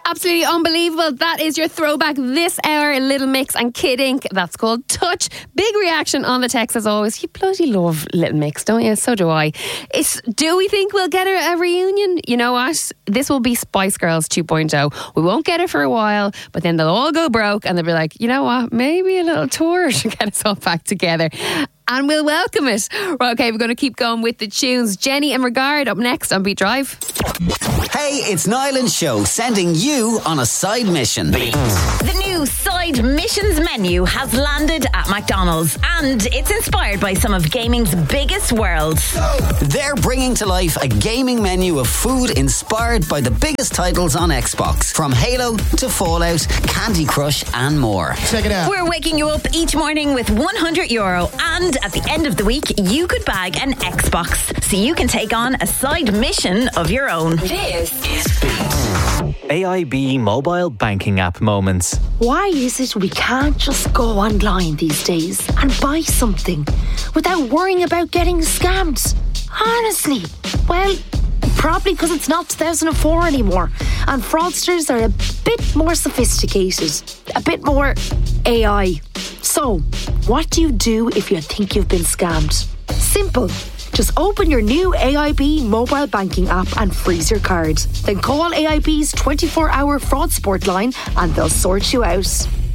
Absolutely unbelievable. That is your throwback this hour, Little Mix and Kid Ink. That's called Touch. Big reaction on the text as always. You bloody love Little Mix, don't you? So do I. Do we think we'll get a reunion? You know what? This will be Spice Girls 2.0. We won't get it for a while, but then they'll all go broke and they'll be like, you know what? Maybe a little tour should get us all back together. And we'll welcome it. Right, okay, we're going to keep going with the tunes. Jenny and Regard up next on Beat Drive. Hey, it's Niall and Show sending you on a side mission. The new side missions menu has landed at McDonald's and it's inspired by some of gaming's biggest worlds. They're bringing to life a gaming menu of food inspired by the biggest titles on Xbox, from Halo to Fallout, Candy Crush and more. Check it out. We're waking you up each morning with €100 and at the end of the week you could bag an Xbox so you can take on a side mission of your own. This is Beat. AIB mobile banking app moments. Why is it we can't just go online these days and buy something without worrying about getting scammed? Honestly, well, probably because it's not 2004 anymore and fraudsters are a bit more sophisticated, a bit more AI. So, what do you do if you think you've been scammed? Simple. Just open your new AIB mobile banking app and freeze your card. Then call AIB's 24-hour fraud support line and they'll sort you out.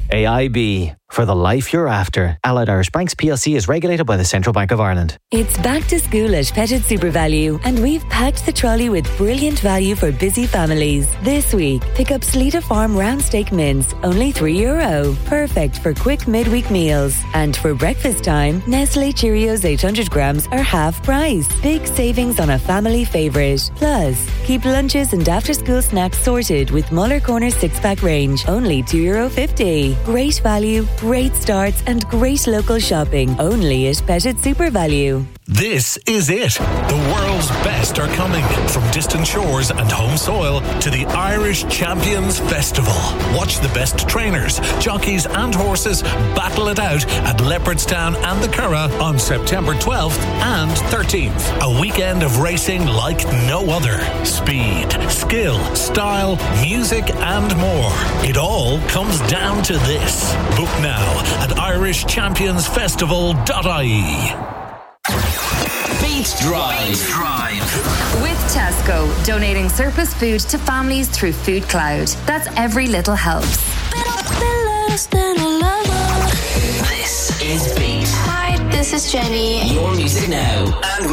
AIB, for the life you're after. Allied Irish Banks PLC is regulated by the Central Bank of Ireland. It's back to school at Pettit SuperValue, and we've packed the trolley with brilliant value for busy families. This week, pick up Sleeta Farm round steak mince, only €3. Perfect for quick midweek meals. And for breakfast time, Nestle Cheerios 800 grams are half price. Big savings on a family favourite. Plus, keep lunches and after-school snacks sorted with Muller Corner 6-pack range, only €2.50. Great value, great starts and great local shopping. Only at Pettit SuperValue. This is it. The world's best are coming. From distant shores and home soil to the Irish Champions Festival. Watch the best trainers, jockeys and horses battle it out at Leopardstown and the Curragh on September 12th and 13th. A weekend of racing like no other. Speed, skill, style, music and more. It all comes down to this. Book now at irishchampionsfestival.ie. Beat Drive. With Tesco, donating surplus food to families through Food Cloud. That's every little helps. This is Beat. Hi, this is Jenny. Your music now. And